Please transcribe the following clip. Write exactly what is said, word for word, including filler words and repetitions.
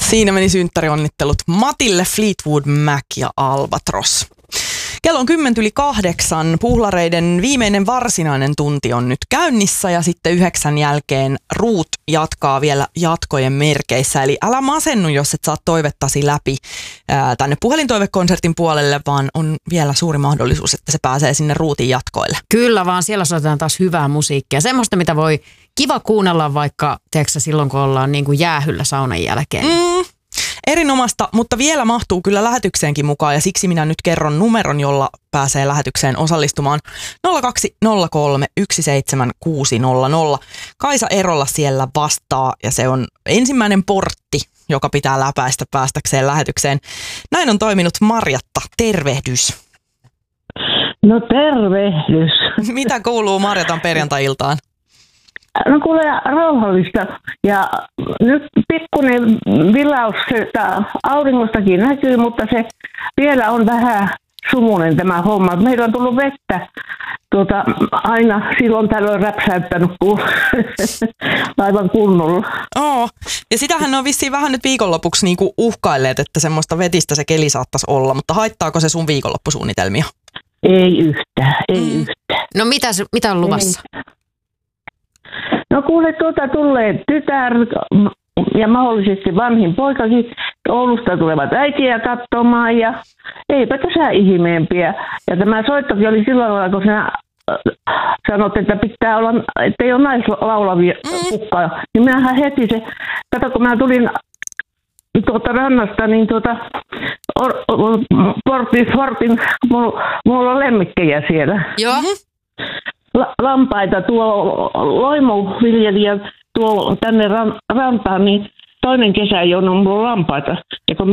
Siinä meni synttärionnittelut Matille, Fleetwood Mac ja Albatros. Kello on kymmentä yli kahdeksan. Puhlareiden viimeinen varsinainen tunti on nyt käynnissä ja sitten yhdeksän jälkeen Ruut jatkaa vielä jatkojen merkeissä. Eli älä masennu, jos et saa toivettasi läpi ää, tänne puhelintoivekonsertin puolelle, vaan on vielä suuri mahdollisuus, että se pääsee sinne Ruutin jatkoille. Kyllä vaan, siellä soitetaan taas hyvää musiikkia. Semmoista, mitä voi kiva kuunnella vaikka teeksä, silloin, kun ollaan niin kuin jäähyllä saunan jälkeen. Mm. Erinomasta, mutta vielä mahtuu kyllä lähetykseenkin mukaan ja siksi minä nyt kerron numeron, jolla pääsee lähetykseen osallistumaan nolla kaksi nolla kolme yksi seitsemän kuusi nolla nolla. Kaisa Erola siellä vastaa ja se on ensimmäinen portti, joka pitää läpäistä päästäkseen lähetykseen. Näin on toiminut Marjatta. Tervehdys. No tervehdys. Mitä kuuluu Marjatan perjantai-iltaan? No kuule, rauhallista. Ja nyt pikkuinen vilaus, että auringostakin näkyy, mutta se vielä on vähän sumunen tämä homma. Meillä on tullut vettä tuota, aina silloin tällöin räpsäyttänyt aivan kunnolla. Oo. Ja sitähän on vissiin vähän nyt viikonlopuksi niinku uhkailleet, että semmoista vetistä se keli saattaisi olla, mutta haittaako se sun viikonloppusuunnitelmia? Ei yhtään, ei Mm. yhtään. No mitä, mitä on luvassa? Ei. No kuule, tuota tulee tytär ja mahdollisesti vanhin poikakin Oulusta tulevat äitiä katsomaan ja eipä tässä ihmeempiä. Ja tämä soittokin oli sillä lailla, kun sinä sanot, että pitää olla, että ei ole naislaulavia kukkaa. Niin minähän heti se, kato kun mä tulin tuota rannasta, niin tuota or, or, portin, portin mulla, mulla on lemmikkejä siellä. Joo. La, lampaita tuo loimuviljelijä tuo tänne ran, rantaan, niin toinen kesä ei ole mulla lampaita. Ja kun